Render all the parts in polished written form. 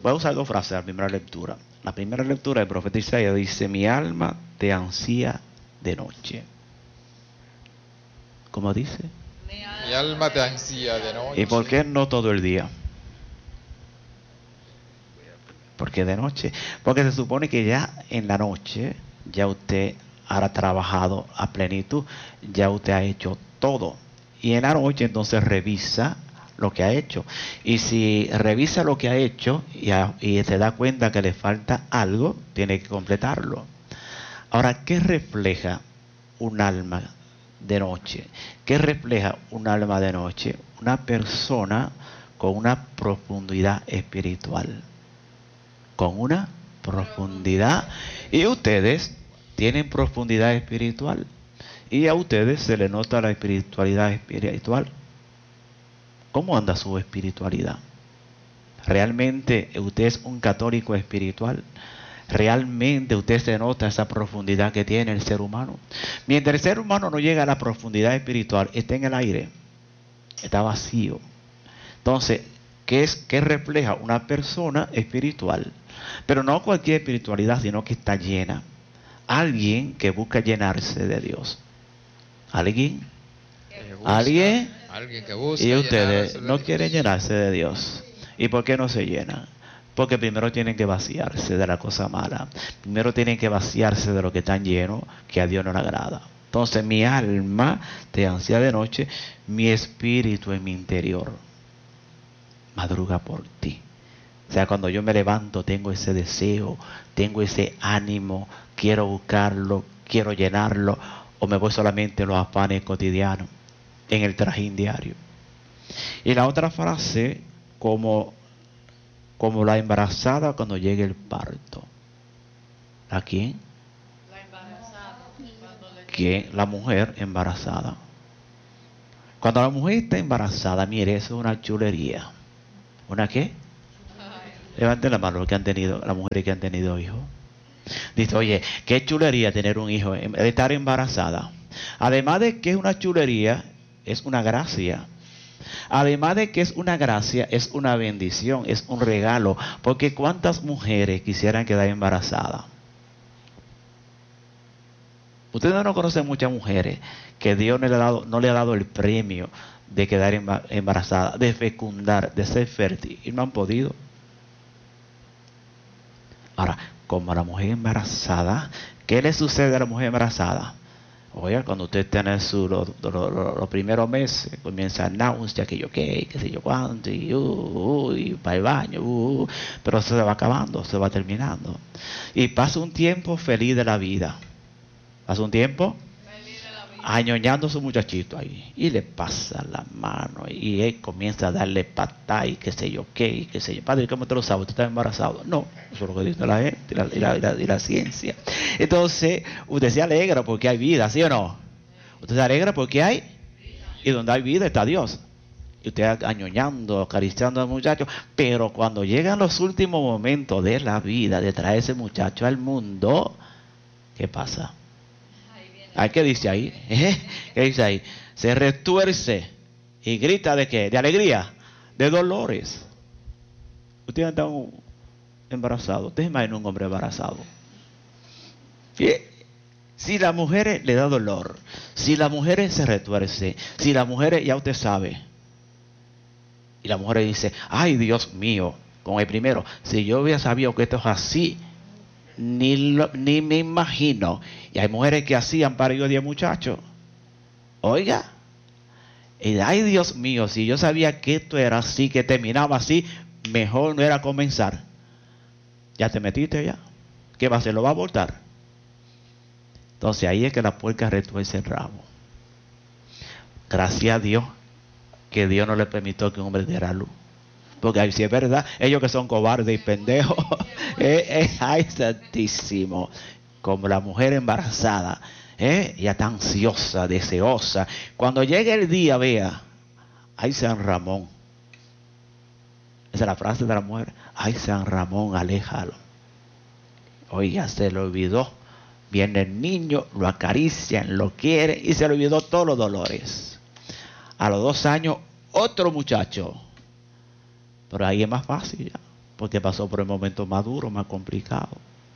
Voy a usar dos frases en la primera lectura. La primera lectura del profeta Isaías dice: mi alma te ansía de noche. ¿Cómo dice? Mi alma te ansía de noche. ¿Y por qué no todo el día? Porque de noche. Porque se supone que ya en la noche, ya usted ha trabajado a plenitud, ya usted ha hecho todo. Y en la noche entonces revisa lo que ha hecho. Y si revisa lo que ha hecho y se da cuenta que le falta algo, tiene que completarlo. Ahora, ¿qué refleja un alma de noche? ¿Qué refleja un alma de noche? Una persona con una profundidad espiritual. Con una profundidad. Y ustedes tienen profundidad espiritual. Y a ustedes se les nota la espiritualidad espiritual. ¿Cómo anda su espiritualidad? ¿Realmente usted es un católico espiritual? ¿Realmente usted se nota esa profundidad que tiene el ser humano? Mientras el ser humano no llega a la profundidad espiritual, está en el aire, está vacío. Entonces, ¿qué refleja una persona espiritual? Pero no cualquier espiritualidad, sino que está llena. Alguien que busca llenarse de Dios. ¿Alguien? ¿Alguien? Alguien que busca. Y ustedes no quieren llenarse de Dios. ¿Y por qué no se llenan? Porque primero tienen que vaciarse de la cosa mala. Primero tienen que vaciarse de lo que están llenos, que a Dios no le agrada. Entonces mi alma te ansía de noche, mi espíritu en mi interior madruga por ti. O sea, cuando yo me levanto tengo ese deseo, tengo ese ánimo, quiero buscarlo, quiero llenarlo, o me voy solamente en los afanes cotidianos, en el trajín diario. Y la otra frase, como la embarazada cuando llegue el parto. ¿A quién? La embarazada. ¿Quién? La mujer embarazada. Cuando la mujer está embarazada, mire, eso es una chulería. ¿Una qué? Levanten la mano los que han tenido, las mujeres que han tenido hijos. Dice, oye, qué chulería tener un hijo, estar embarazada. Además de que es una chulería, es una gracia. Además de que es una gracia, es una bendición, es un regalo. Porque ¿cuántas mujeres quisieran quedar embarazadas? Ustedes no conocen muchas mujeres que Dios no le ha dado el premio de quedar embarazada, de fecundar, de ser fértil, y no han podido. Ahora, como a la mujer embarazada, ¿qué le sucede a la mujer embarazada? Oye, cuando usted tiene los primeros meses, comienza náusea, que yo qué, que sé yo cuánto, y para el baño, pero se va acabando, se va terminando. Y pasa un tiempo feliz de la vida. Pasa un tiempo añoñando a su muchachito ahí, y le pasa la mano, y él comienza a darle patá, y qué sé yo qué, y qué sé yo. Padre, ¿cómo te lo sabes? ¿Usted está embarazado? No, eso es lo que dice la gente y la ciencia. Entonces, usted se alegra porque hay vida, ¿sí o no? Usted se alegra porque hay, y donde hay vida está Dios. Y usted añoñando, acariciando al muchacho, pero cuando llegan los últimos momentos de la vida, de traer ese muchacho al mundo, ¿qué pasa? ¿Qué dice ahí? ¿Qué dice ahí? Se retuerce y grita ¿de qué? De alegría, de dolores. Usted está embarazado. Usted imagina un hombre embarazado. ¿Y? Si las mujeres le da dolor, si las mujeres se retuerce, si las mujeres, ya usted sabe, y la mujer dice, ay Dios mío, con el primero, si yo hubiera sabido que esto es así, ni me imagino. Y hay mujeres que así han parido 10 muchachos. Oiga, y ay Dios mío, si yo sabía que esto era así, que terminaba así, mejor no era comenzar. Ya te metiste ya. ¿Qué va a hacer? ¿Lo va a voltar? Entonces ahí es que la puerca retuerce el rabo. Gracias a Dios que Dios no le permitió que un hombre diera luz. Porque si es verdad, ellos que son cobardes y pendejos, ay santísimo, como la mujer embarazada, ya está ansiosa, deseosa. Cuando llegue el día, vea, ay San Ramón, esa es la frase de la mujer, ay San Ramón, aléjalo. Oiga, se le olvidó, viene el niño, lo acarician, lo quiere y se le olvidó todos los dolores. A los 2 años, otro muchacho. Pero ahí es más fácil ya, porque pasó por el momento más duro, más complicado.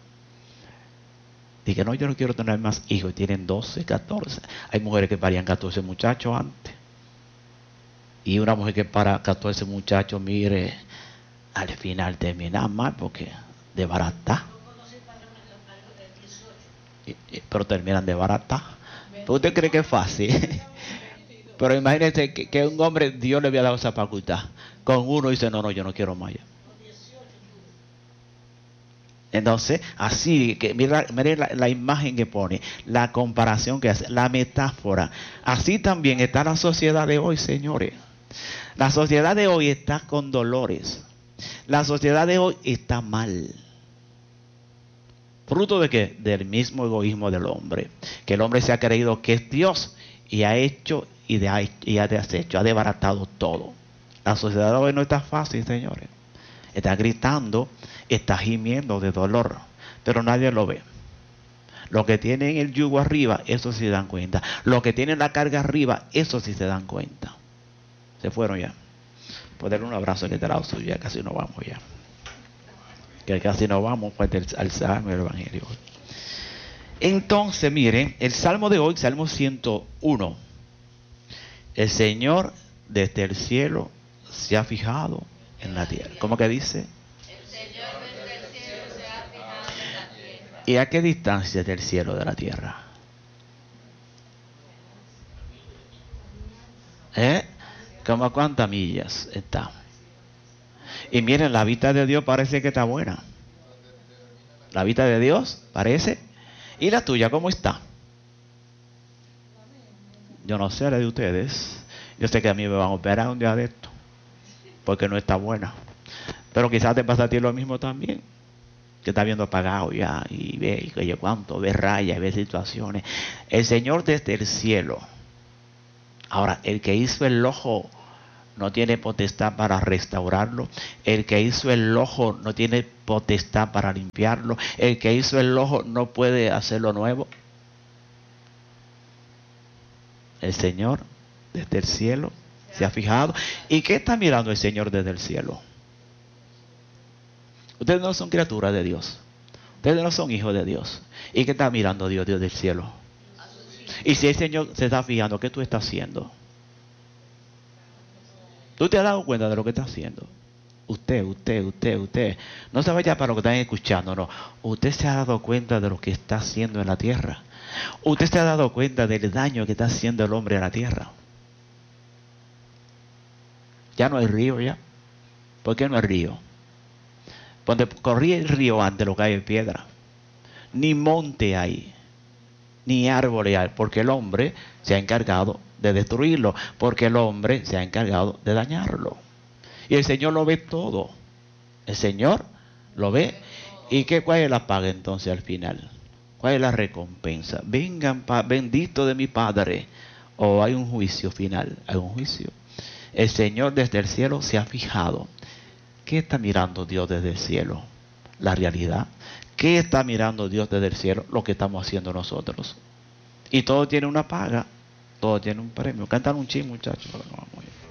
Dije, no, yo no quiero tener más hijos. Tienen 12, 14. Hay mujeres que parían 14 muchachos antes. Y una mujer que para 14 muchachos, mire, al final termina mal porque de barata. Pero terminan de barata. ¿Pero usted cree que es fácil? Pero imagínese que un hombre, Dios le había dado esa facultad. Con uno dice, no, yo no quiero más ya. Entonces, así, que mira la imagen que pone, la comparación que hace, la metáfora. Así también está la sociedad de hoy, señores. La sociedad de hoy está con dolores. La sociedad de hoy está mal. ¿Fruto de qué? Del mismo egoísmo del hombre. Que el hombre se ha creído que es Dios y ha hecho y ha deshecho, ha desbaratado todo. La sociedad de hoy no está fácil, señores. Está gritando, está gimiendo de dolor, pero nadie lo ve. Los que tienen el yugo arriba, eso sí se dan cuenta. Los que tienen la carga arriba, eso sí se dan cuenta. Se fueron ya. Ponerle un abrazo que te la suyo, ya casi nos vamos ya. Que casi nos vamos pues, al Salmo del Evangelio. Entonces, miren, el Salmo de hoy, Salmo 101. El Señor desde el cielo se ha fijado en la tierra. ¿Cómo que dice? El Señor desde el cielo se ha fijado en la tierra. ¿Y a qué distancia del cielo de la tierra? ¿Cómo a cuántas millas está? Y miren, la vista de Dios parece que está buena. La vista de Dios parece. ¿Y la tuya cómo está? Yo no sé la de ustedes. Yo sé que a mí me van a operar un día de esto. Porque no está buena. Pero quizás te pasa a ti lo mismo también. Que está viendo apagado ya. Y ve, y yo cuánto, ve rayas, ve situaciones. El Señor desde el cielo. Ahora, el que hizo el ojo no tiene potestad para restaurarlo. El que hizo el ojo no tiene potestad para limpiarlo. El que hizo el ojo no puede hacerlo nuevo. El Señor desde el cielo se ha fijado. ¿Y qué está mirando el Señor desde el cielo? Ustedes no son criaturas de Dios. Ustedes no son hijos de Dios. ¿Y qué está mirando Dios desde el cielo? Y si el Señor se está fijando, ¿qué tú estás haciendo? ¿Tú te has dado cuenta de lo que está haciendo? Usted. No se vaya para lo que están escuchando, no. Usted se ha dado cuenta de lo que está haciendo en la tierra. Usted se ha dado cuenta del daño que está haciendo el hombre en la tierra. Ya no hay río ya. ¿Por qué no hay río? Donde corría el río antes lo que hay en piedra. Ni monte hay. Ni árboles hay. Porque el hombre se ha encargado de destruirlo. Porque el hombre se ha encargado de dañarlo. Y el Señor lo ve todo. El Señor lo ve. ¿Y cuál es la paga entonces al final? ¿Cuál es la recompensa? Vengan, bendito de mi Padre. ¿O hay un juicio final? Hay un juicio. El Señor desde el cielo se ha fijado. ¿Qué está mirando Dios desde el cielo? La realidad. ¿Qué está mirando Dios desde el cielo? Lo que estamos haciendo nosotros. Y todo tiene una paga. Todo tiene un premio. Cantan un ching, muchachos.